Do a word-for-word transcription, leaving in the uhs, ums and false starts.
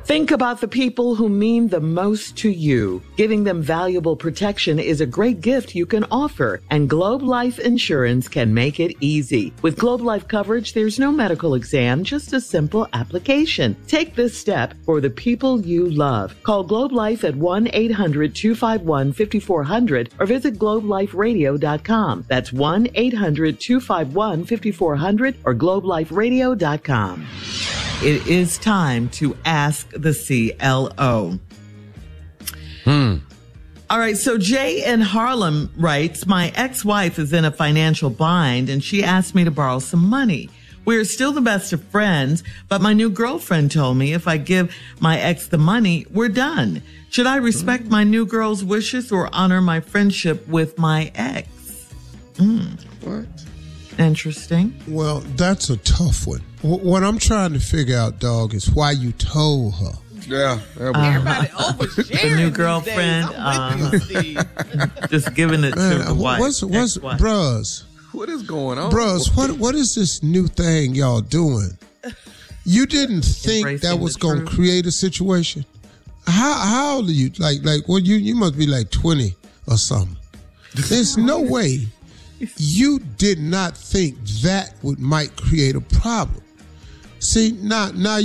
Think about the people who mean the most to you. Giving them valuable protection is a great gift you can offer, and Globe Life Insurance can make it easy. With Globe Life coverage, there's no medical exam, just a simple application. Take this step for the people you love. Call Globe Life at one eight hundred two five one five four zero zero or visit globe life radio dot com. That's one eight hundred two five one five four zero zero or globe life radio dot com. It is time to ask the C L O. Hmm. All right, so Jay in Harlem writes, my ex-wife is in a financial bind and she asked me to borrow some money. We're still the best of friends, but my new girlfriend told me if I give my ex the money, we're done. Should I respect my new girl's wishes or honor my friendship with my ex? Mm. What? Interesting. Well, that's a tough one. W- what I'm trying to figure out, dog, is why you told her. Yeah. Uh, Everybody oversharing. The new these girlfriend, days. I'm with you, Steve. just giving it Man, to the wife. what's, what's, ex-wife. bruhs, What is going on? bruhs, what, what is this new thing y'all doing? You didn't think Embracing that was the going to truth. create a situation? How how old are you? Like, like, well, you, you must be like twenty or something. There's no way you did not think that would might create a problem. See, now, now